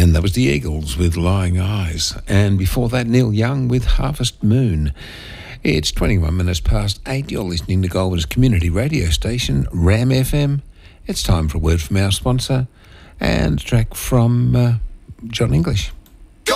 And that was the Eagles with Lying Eyes. And before that, Neil Young with Harvest Moon. It's 21 minutes past 8. You're listening to Goulburn's community radio station, Ram FM. It's time for a word from our sponsor and a track from John English.